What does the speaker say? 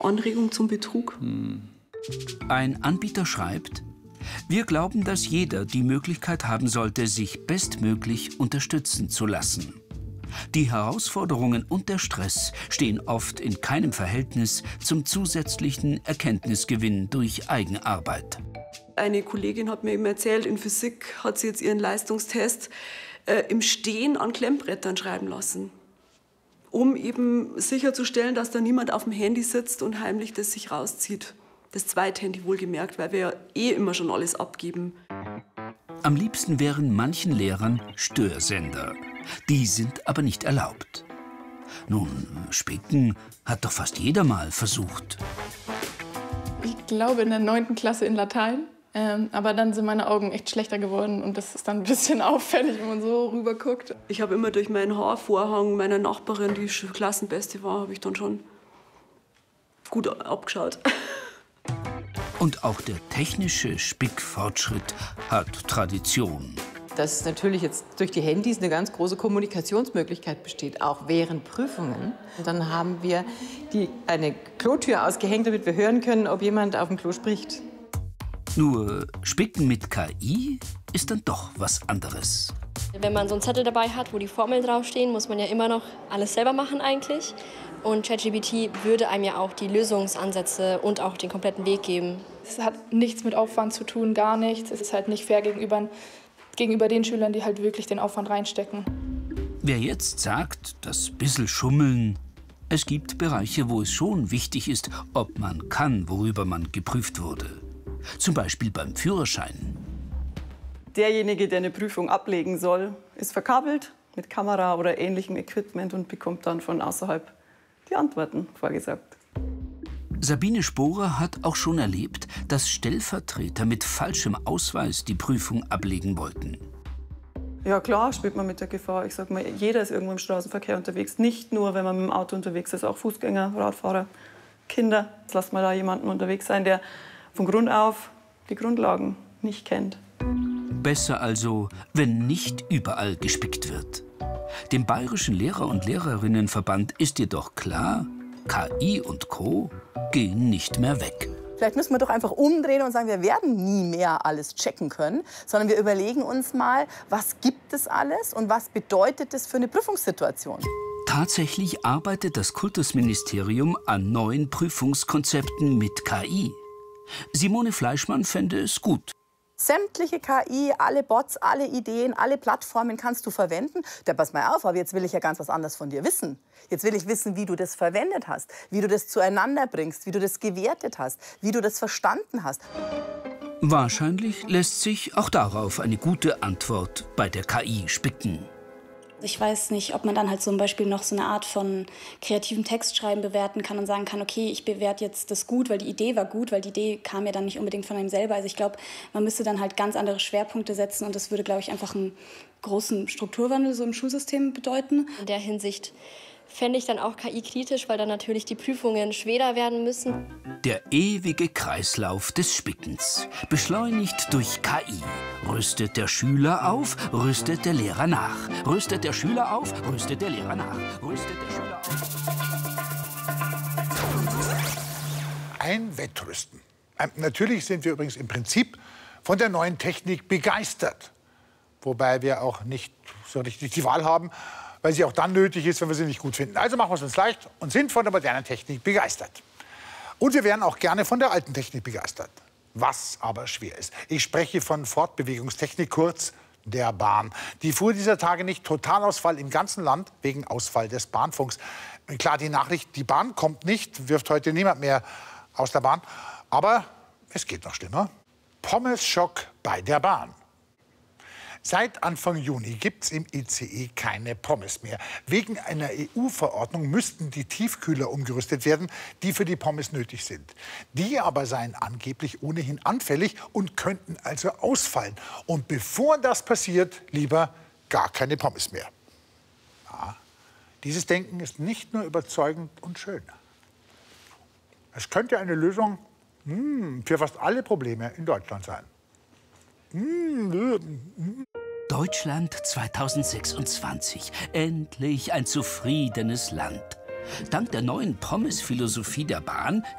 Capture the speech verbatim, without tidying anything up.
Anregung zum Betrug. Hm. Ein Anbieter schreibt: Wir glauben, dass jeder die Möglichkeit haben sollte, sich bestmöglich unterstützen zu lassen. Die Herausforderungen und der Stress stehen oft in keinem Verhältnis zum zusätzlichen Erkenntnisgewinn durch Eigenarbeit. Eine Kollegin hat mir eben erzählt, in Physik hat sie jetzt ihren Leistungstest äh, im Stehen an Klemmbrettern schreiben lassen, um eben sicherzustellen, dass da niemand auf dem Handy sitzt und heimlich das sich rauszieht. Das zweite Handy wohlgemerkt, weil wir ja eh immer schon alles abgeben. Am liebsten wären manchen Lehrern Störsender. Die sind aber nicht erlaubt. Nun, Spicken hat doch fast jeder mal versucht. Ich glaube in der neunten Klasse in Latein. Ähm, aber dann sind meine Augen echt schlechter geworden und das ist dann ein bisschen auffällig, wenn man so rüber guckt. Ich habe immer durch meinen Haarvorhang meiner Nachbarin, die Klassenbeste war, habe ich dann schon gut abgeschaut. Und auch der technische Spickfortschritt hat Tradition. Dass natürlich jetzt durch die Handys eine ganz große Kommunikationsmöglichkeit besteht, auch während Prüfungen. Und dann haben wir die, eine Klotür ausgehängt, damit wir hören können, ob jemand auf dem Klo spricht. Nur Spicken mit K I ist dann doch was anderes. Wenn man so einen Zettel dabei hat, wo die Formeln draufstehen, muss man ja immer noch alles selber machen eigentlich. Und ChatGPT würde einem ja auch die Lösungsansätze und auch den kompletten Weg geben. Es hat nichts mit Aufwand zu tun, gar nichts. Es ist halt nicht fair gegenüber, gegenüber den Schülern, die halt wirklich den Aufwand reinstecken. Wer jetzt sagt, das bissel Schummeln, es gibt Bereiche, wo es schon wichtig ist, ob man kann, worüber man geprüft wurde. Zum Beispiel beim Führerschein. Derjenige, der eine Prüfung ablegen soll, ist verkabelt mit Kamera oder ähnlichem Equipment und bekommt dann von außerhalb die Antworten vorgesagt. Sabine Sporer hat auch schon erlebt, dass Stellvertreter mit falschem Ausweis die Prüfung ablegen wollten. Ja klar, spielt man mit der Gefahr. Ich sag mal, jeder ist irgendwo im Straßenverkehr unterwegs. Nicht nur, wenn man mit dem Auto unterwegs ist, auch Fußgänger, Radfahrer, Kinder. Jetzt lasst mal da jemanden unterwegs sein, der von Grund auf die Grundlagen nicht kennt. Besser also, wenn nicht überall gespickt wird. Dem Bayerischen Lehrer- und Lehrerinnenverband ist jedoch klar, K I und Co. gehen nicht mehr weg. Vielleicht müssen wir doch einfach umdrehen und sagen, wir werden nie mehr alles checken können, sondern wir überlegen uns mal, was gibt es alles und was bedeutet das für eine Prüfungssituation. Tatsächlich arbeitet das Kultusministerium an neuen Prüfungskonzepten mit K I. Simone Fleischmann fände es gut. Sämtliche K I, alle Bots, alle Ideen, alle Plattformen kannst du verwenden. Da pass mal auf, aber jetzt will ich ja ganz was anderes von dir wissen. Jetzt will ich wissen, wie du das verwendet hast, wie du das zueinander bringst, wie du das gewertet hast, wie du das verstanden hast. Wahrscheinlich lässt sich auch darauf eine gute Antwort bei der K I spicken. Ich weiß nicht, ob man dann halt zum Beispiel noch so eine Art von kreativem Textschreiben bewerten kann und sagen kann, okay, ich bewerte jetzt das gut, weil die Idee war gut, weil die Idee kam ja dann nicht unbedingt von einem selber. Also ich glaube, man müsste dann halt ganz andere Schwerpunkte setzen und das würde, glaube ich, einfach einen großen Strukturwandel so im Schulsystem bedeuten. In der Hinsicht fände ich dann auch K I kritisch, weil dann natürlich die Prüfungen schwerer werden müssen. Der ewige Kreislauf des Spickens, beschleunigt durch K I. Rüstet der Schüler auf, rüstet der Lehrer nach. Rüstet der Schüler auf, rüstet der Lehrer nach. Rüstet der Schüler auf. Ein Wettrüsten. Ähm, natürlich sind wir übrigens im Prinzip von der neuen Technik begeistert. Wobei wir auch nicht so richtig die Wahl haben, weil sie auch dann nötig ist, wenn wir sie nicht gut finden. Also machen wir es uns leicht und sind von der modernen Technik begeistert. Und wir wären auch gerne von der alten Technik begeistert. Was aber schwer ist. Ich spreche von Fortbewegungstechnik, kurz der Bahn. Die fuhr dieser Tage nicht. Totalausfall im ganzen Land wegen Ausfall des Bahnfunks. Klar, die Nachricht, die Bahn kommt nicht, wirft heute niemand mehr aus der Bahn. Aber es geht noch schlimmer. Pommesschock bei der Bahn. Seit Anfang Juni gibt es im I C E keine Pommes mehr. Wegen einer E U-Verordnung müssten die Tiefkühler umgerüstet werden, die für die Pommes nötig sind. Die aber seien angeblich ohnehin anfällig und könnten also ausfallen. Und bevor das passiert, lieber gar keine Pommes mehr. Ja, dieses Denken ist nicht nur überzeugend und schön. Es könnte eine Lösung mh, für fast alle Probleme in Deutschland sein. Deutschland zweitausendsechsundzwanzig. Endlich ein zufriedenes Land. Dank der neuen Pommes-Philosophie der Bahn